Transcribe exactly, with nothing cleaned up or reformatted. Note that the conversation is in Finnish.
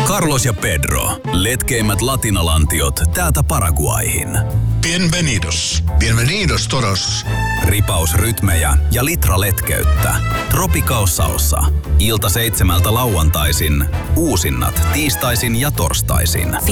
Carlos ja Pedro, letkeimmät latinalantiot täältä Paraguayhin. Bienvenidos. Bienvenidos todos. Ripaus rytmejä ja litra letkeyttä. Tropicao-salsa. Ilta seitsemältä lauantaisin. Uusinnat tiistaisin ja torstaisin.